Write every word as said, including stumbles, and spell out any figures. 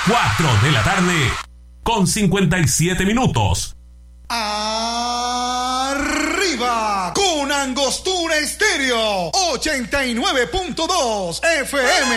cuatro de la tarde con cincuenta y siete minutos. Arriba con Angostura Estéreo ochenta y nueve punto dos F M.